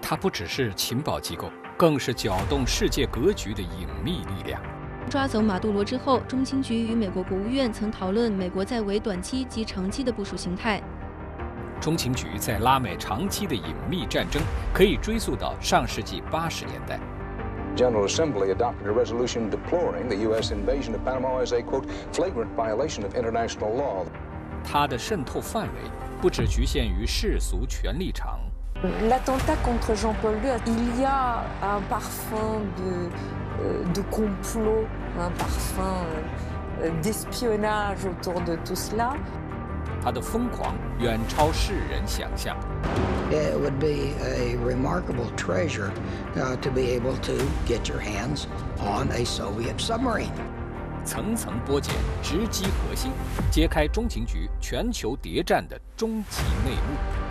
它不只是情报机构，更是搅动世界格局的隐秘力量。 抓走马杜罗之后，中情局与美国国务院曾讨论美国在为短期及长期的部署形态。 中情局在拉美长期的隐秘战争可以追溯到上世纪80年代。 General Assembly adopted a resolution deploring the U.S. invasion of Panama as a, quote, flagrant violation of international law. 它的渗透范围不只局限于世俗权力场。 L'attentat contre Jean-Paul II, il y a un parfum de complot, un parfum d'espionnage autour de tout cela. 它的疯狂远超世人想象。 It would be a remarkable treasure to be able to get your hands on a Soviet submarine. 层层剥茧，直击核心，揭开中情局全球谍战的终极内幕。